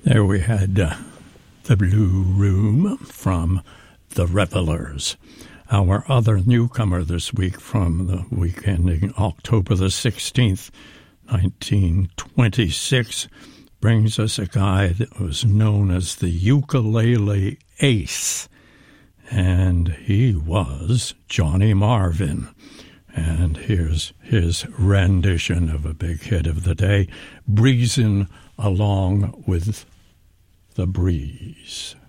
There we had The Blue Room from The Revelers. Our other newcomer this week from the week ending October the 16th, 1926, brings us a guy that was known as the Ukulele Ace, and he was Johnny Marvin. And here's his rendition of a big hit of the day, Breezin' Along with the Breeze.